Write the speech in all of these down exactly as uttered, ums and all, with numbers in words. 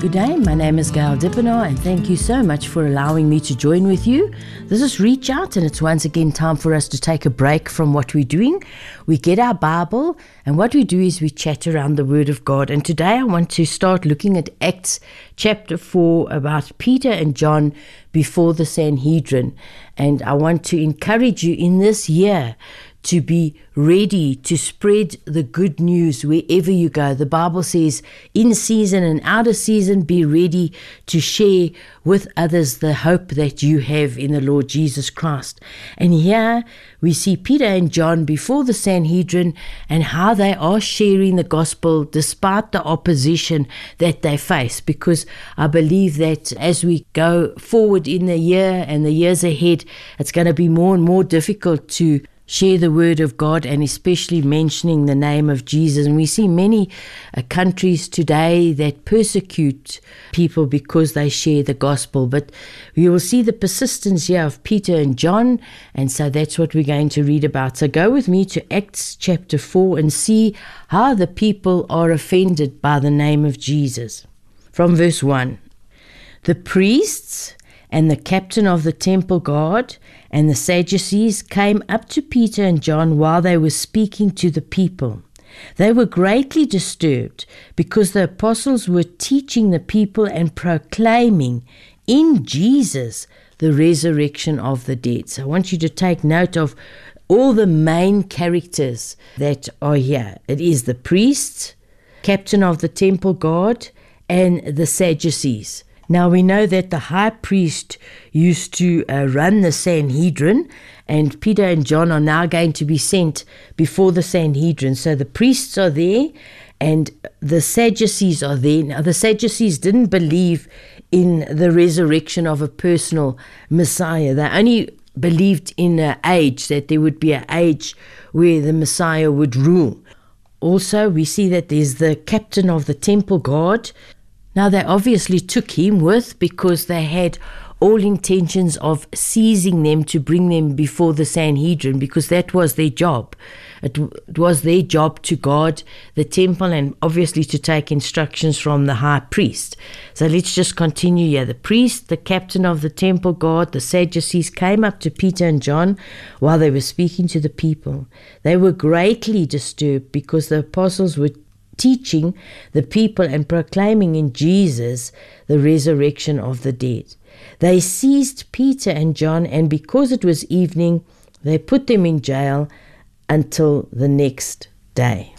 Good day, my name is Gail Dippenaar and thank you so much for allowing me to join with you. This is Reach Out and it's once again time for us to take a break from what we're doing. We get our Bible and what we do is we chat around the Word of God. And today I want to start looking at Acts chapter four about Peter and John before the Sanhedrin. And I want to encourage you in this year to be ready to spread the good news wherever you go. The Bible says, in season and out of season, be ready to share with others the hope that you have in the Lord Jesus Christ. And here we see Peter and John before the Sanhedrin and how they are sharing the gospel despite the opposition that they face. Because I believe that as we go forward in the year and the years ahead, it's going to be more and more difficult to share the word of God and especially mentioning the name of Jesus. And we see many uh, countries today that persecute people because they share the gospel. But we will see the persistence here of Peter and John, and so that's what we're going to read about. So go with me to Acts chapter four and see how the people are offended by the name of Jesus. From verse one, the priests and the captain of the temple guard and the Sadducees came up to Peter and John while they were speaking to the people. They were greatly disturbed because the apostles were teaching the people and proclaiming in Jesus the resurrection of the dead. So I want you to take note of all the main characters that are here. It is the priests, captain of the temple guard, and the Sadducees. Now we know that the high priest used to uh, run the Sanhedrin, and Peter and John are now going to be sent before the Sanhedrin. So the priests are there and the Sadducees are there. Now the Sadducees didn't believe in the resurrection of a personal Messiah. They only believed in an age, that there would be an age where the Messiah would rule. Also we see that there's the captain of the temple guard. Now they obviously took him with because they had all intentions of seizing them to bring them before the Sanhedrin, because that was their job. It, it was their job to guard the temple and obviously to take instructions from the high priest. So let's just continue here. The priest, the captain of the temple guard, the Sadducees came up to Peter and John while they were speaking to the people. They were greatly disturbed because the apostles were teaching the people and proclaiming in Jesus the resurrection of the dead. They seized Peter and John, and because it was evening, they put them in jail until the next day.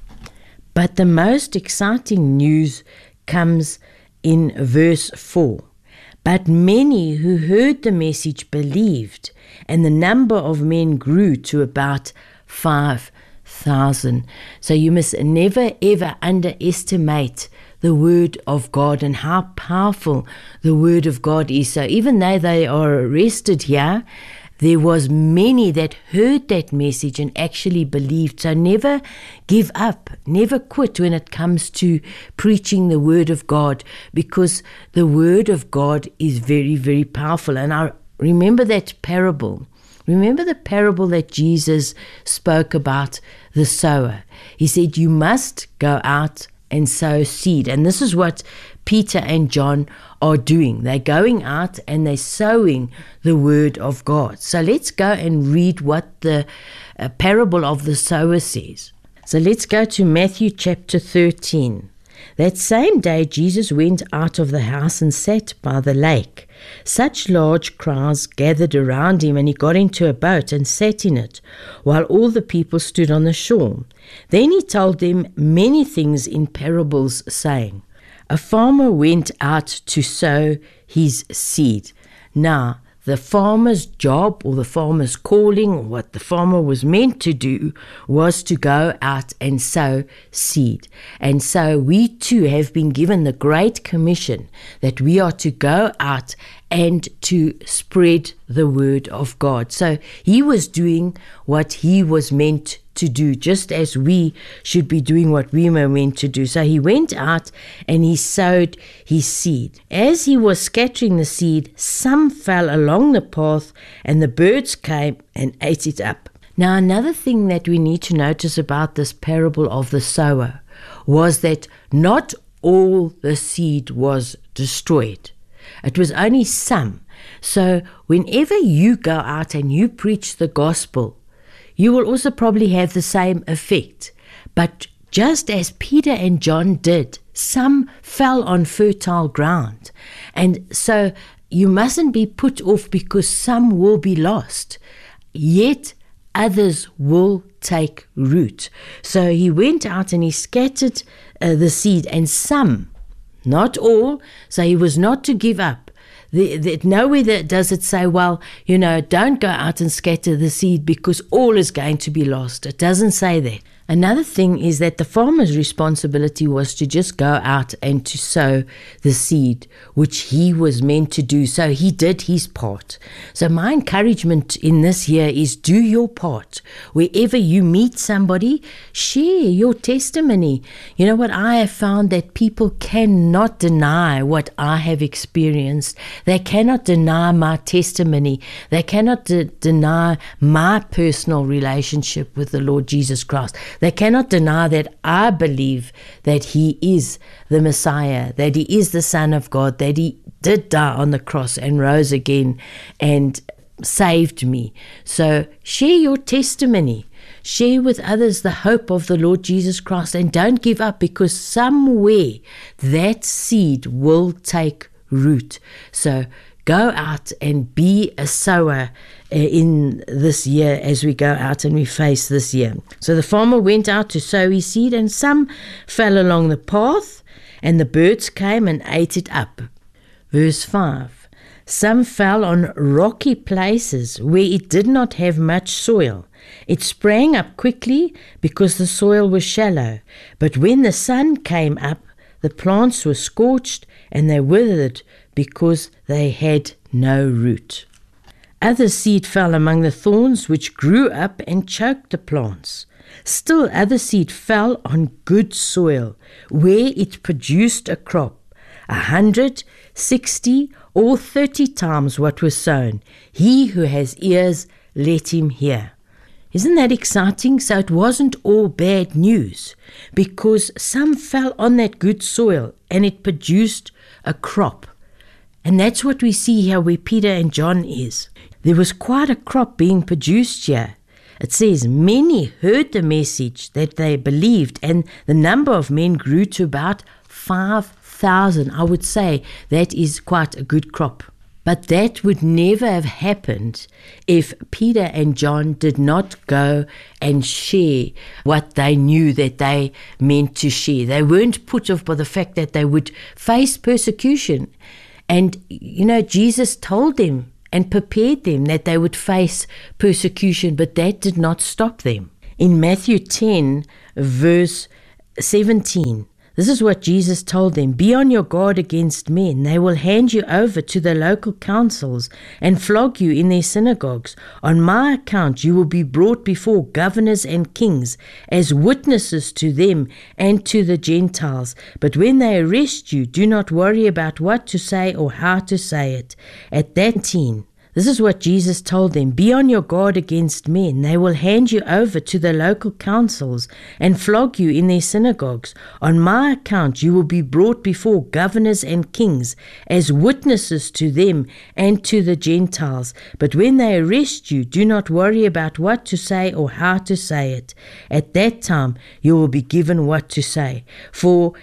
But the most exciting news comes in verse four. But many who heard the message believed, and the number of men grew to about five thousand. So you must never ever underestimate the word of God and how powerful the word of God is. So even though they are arrested here, there was many that heard that message and actually believed. So never give up, never quit when it comes to preaching the word of God, because the word of God is very, very powerful. And I remember that parable. Remember the parable that Jesus spoke about the sower. He said, you must go out and sow seed. And this is what Peter and John are doing. They're going out and they're sowing the word of God. So let's go and read what the uh, parable of the sower says. So let's go to Matthew chapter thirteen. That same day Jesus went out of the house and sat by the lake. Such large crowds gathered around him, and he got into a boat and sat in it, while all the people stood on the shore. Then he told them many things in parables, saying, a farmer went out to sow his seed. Now, the farmer's job or the farmer's calling, or what the farmer was meant to do, was to go out and sow seed. And so we too have been given the great commission that we are to go out and to spread the word of God. So he was doing what he was meant to do, just as we should be doing what we were meant to do. So he went out and he sowed his seed. As he was scattering the seed, some fell along the path, and the birds came and ate it up. Now, another thing that we need to notice about this parable of the sower was that not all the seed was destroyed. It was only some. So whenever you go out and you preach the gospel, you will also probably have the same effect. But just as Peter and John did, some fell on fertile ground. And so you mustn't be put off because some will be lost. Yet others will take root. So he went out and he scattered uh, the seed, and some, not all, so he was not to give up. The, the, nowhere does it say, well, you know, don't go out and scatter the seed because all is going to be lost. It doesn't say that. Another thing is that the farmer's responsibility was to just go out and to sow the seed, which he was meant to do. So he did his part. So my encouragement in this year is do your part. Wherever you meet somebody, share your testimony. You know what? I have found that people cannot deny what I have experienced. They cannot deny my testimony. They cannot de- deny my personal relationship with the Lord Jesus Christ. They cannot deny that I believe that he is the Messiah, that he is the Son of God, that he did die on the cross and rose again and saved me. So share your testimony. Share with others the hope of the Lord Jesus Christ, and don't give up, because somewhere that seed will take root. So go out and be a sower in this year as we go out and we face this year. So the farmer went out to sow his seed, and some fell along the path, and the birds came and ate it up. Verse five, some fell on rocky places where it did not have much soil. It sprang up quickly because the soil was shallow, but when the sun came up, the plants were scorched and they withered because they had no root. Other seed fell among the thorns, which grew up and choked the plants. Still other seed fell on good soil, where it produced a crop, a hundred, sixty, or thirty times what was sown. He who has ears, let him hear. Isn't that exciting? So it wasn't all bad news, because some fell on that good soil and it produced a crop. And that's what we see here where Peter and John is. There was quite a crop being produced here. It says, many heard the message that they believed, and the number of men grew to about five thousand. I would say that is quite a good crop. But that would never have happened if Peter and John did not go and share what they knew that they meant to share. They weren't put off by the fact that they would face persecution. And, you know, Jesus told them and prepared them that they would face persecution, but that did not stop them. In Matthew ten, verse seventeen, this is what Jesus told them: be on your guard against men. They will hand you over to the local councils and flog you in their synagogues. On my account you will be brought before governors and kings as witnesses to them and to the Gentiles. But when they arrest you, do not worry about what to say or how to say it. At that time, this is what Jesus told them: be on your guard against men. They will hand you over to the local councils and flog you in their synagogues. On my account you will be brought before governors and kings as witnesses to them and to the Gentiles. But when they arrest you, do not worry about what to say or how to say it. At that time you will be given what to say. For